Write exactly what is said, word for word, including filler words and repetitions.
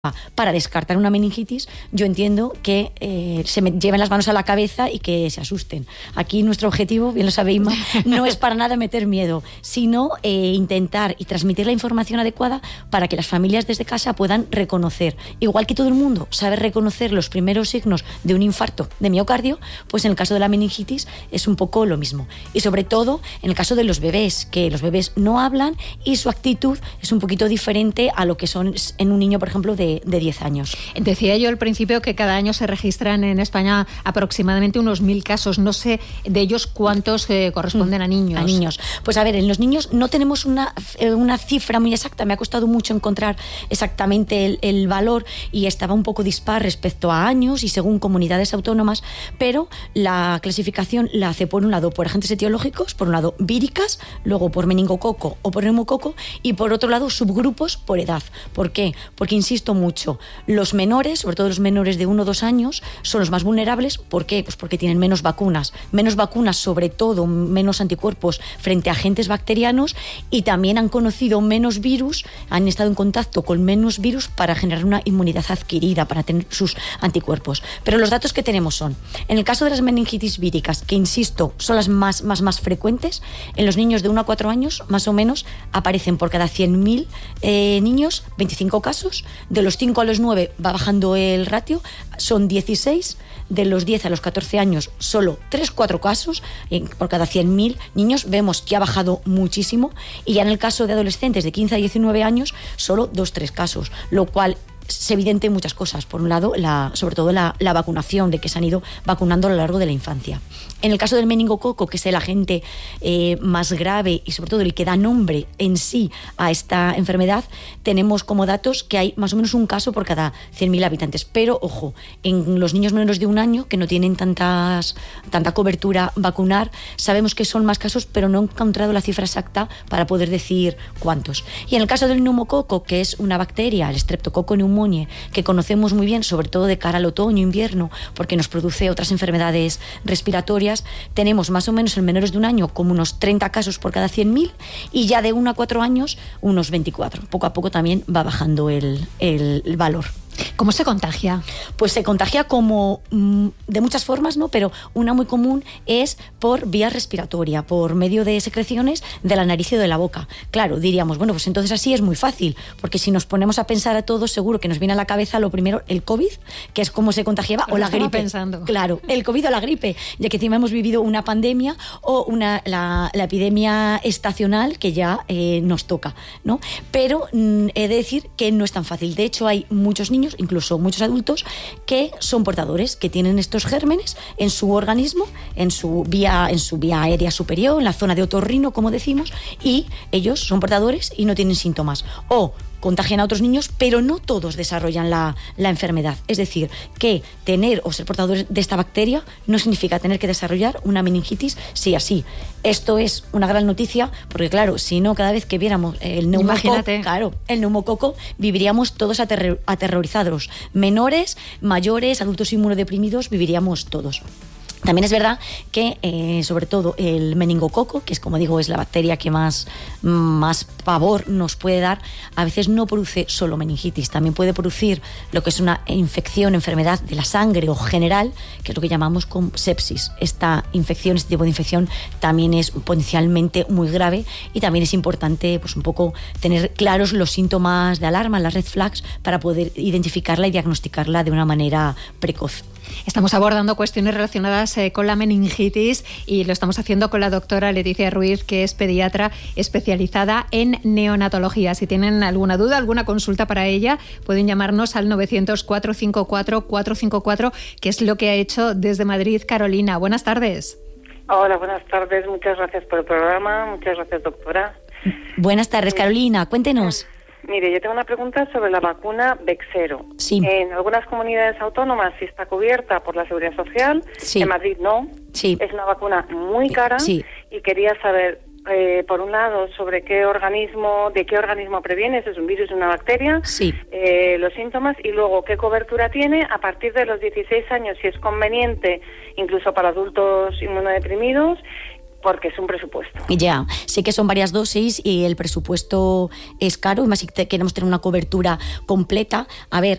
para descartar una meningitis, yo entiendo que eh, se me lleven las manos a la cabeza y que se asusten. Aquí nuestro objetivo, bien lo sabe Inma, no es para nada meter miedo, sino eh, intentar y transmitir la información adecuada para que las familias desde casa puedan reconocer, igual que todo el mundo sabe reconocer los primeros signos de un infarto de miocardio, pues en el caso de la meningitis es un poco lo mismo. Y sobre todo en el caso de los bebés, que los bebés no hablan y su actitud es un poquito diferente a lo que son en un niño, por ejemplo, de de diez años. Decía yo al principio que cada año se registran en España aproximadamente unos mil casos. No sé de ellos cuántos eh, corresponden a niños. A niños. Pues a ver, en los niños no tenemos una, una cifra muy exacta. Me ha costado mucho encontrar exactamente el, el valor y estaba un poco dispar respecto a años y según comunidades autónomas, pero la clasificación la hace por un lado por agentes etiológicos, por un lado víricas, luego por meningococo o por neumococo y por otro lado subgrupos por edad. ¿Por qué? Porque, insisto mucho, los menores, sobre todo los menores de uno o dos años, son los más vulnerables. ¿Por qué? Pues porque tienen menos vacunas. Menos vacunas, sobre todo, menos anticuerpos frente a agentes bacterianos y también han conocido menos virus, han estado en contacto con menos virus para generar una inmunidad adquirida, para tener sus anticuerpos. Pero los datos que tenemos son, en el caso de las meningitis víricas, que insisto, son las más, más, más frecuentes, en los niños de uno a cuatro años, más o menos, aparecen por cada cien mil eh, niños, veinticinco casos. De los cinco a los nueve va bajando el ratio, son dieciséis, de los diez a los catorce años solo tres cuatro casos, por cada cien mil niños vemos que ha bajado muchísimo, y ya en el caso de adolescentes de quince a diecinueve años solo dos tres casos, lo cual es evidente en muchas cosas. Por un lado, la, sobre todo la, la vacunación, de que se han ido vacunando a lo largo de la infancia. En el caso del meningococo, que es el agente eh, más grave y sobre todo el que da nombre en sí a esta enfermedad, tenemos como datos que hay más o menos un caso por cada cien mil habitantes. Pero, ojo, en los niños menores de un año, que no tienen tantas, tanta cobertura vacunar, sabemos que son más casos, pero no he encontrado la cifra exacta para poder decir cuántos. Y en el caso del neumococo, que es una bacteria, el Streptococcus pneumoniae, que conocemos muy bien, sobre todo de cara al otoño-invierno, porque nos produce otras enfermedades respiratorias, tenemos más o menos en menores de un año como unos treinta casos por cada cien mil y ya de uno a cuatro años unos veinticuatro. Poco a poco también va bajando el, el, el valor. ¿Cómo se contagia? Pues se contagia como mmm, de muchas formas, ¿no? Pero una muy común es por vía respiratoria, por medio de secreciones de la nariz y de la boca. Claro, diríamos, bueno, pues entonces así es muy fácil, porque si nos ponemos a pensar a todos, seguro que nos viene a la cabeza lo primero el COVID, que es cómo se contagiaba, Lo o la gripe. Pensando. Claro, el COVID o la gripe, ya que encima hemos vivido una pandemia o una, la, la epidemia estacional que ya eh, nos toca, ¿no? Pero mmm, he de decir que no es tan fácil. De hecho, hay muchos niños, incluso muchos adultos, que son portadores, que tienen estos gérmenes en su organismo, en su vía, en su vía aérea superior, en la zona de otorrino, como decimos, y ellos son portadores y no tienen síntomas. O contagian a otros niños, pero no todos desarrollan la, la enfermedad. Es decir, que tener o ser portadores de esta bacteria no significa tener que desarrollar una meningitis sí así. Esto es una gran noticia, porque claro, si no, cada vez que viéramos el neumococo, claro, el neumococo, viviríamos todos aterror, aterrorizados. Menores, mayores, adultos inmunodeprimidos, viviríamos todos. También es verdad que, eh, sobre todo, el meningococo, que es, como digo, es la bacteria que más, más pavor nos puede dar, a veces no produce solo meningitis, también puede producir lo que es una infección, enfermedad de la sangre o general, que es lo que llamamos con sepsis. Esta infección, este tipo de infección, también es potencialmente muy grave y también es importante, pues, un poco tener claros los síntomas de alarma, las red flags, para poder identificarla y diagnosticarla de una manera precoz. Estamos abordando cuestiones relacionadas eh, con la meningitis y lo estamos haciendo con la doctora Leticia Ruiz, que es pediatra especializada en neonatología. Si tienen alguna duda, alguna consulta para ella, pueden llamarnos al novecientos, cuatrocientos cincuenta y cuatro, cuatrocientos cincuenta y cuatro, que es lo que ha hecho desde Madrid Carolina. Buenas tardes. Hola, buenas tardes. Muchas gracias por el programa. Muchas gracias, doctora. Buenas tardes, Carolina. Cuéntenos. Mire, yo tengo una pregunta sobre la vacuna Bexsero. Sí. En algunas comunidades autónomas sí está cubierta por la Seguridad Social, sí. En Madrid no. Sí. Es una vacuna muy cara, sí. Y quería saber, eh, por un lado, sobre qué organismo, de qué organismo previene, si es un virus o una bacteria, sí. eh, los síntomas, y luego qué cobertura tiene a partir de los dieciséis años, si es conveniente, incluso para adultos inmunodeprimidos, porque es un presupuesto. Ya, sé que son varias dosis y el presupuesto es caro, y más si te, queremos tener una cobertura completa. A ver,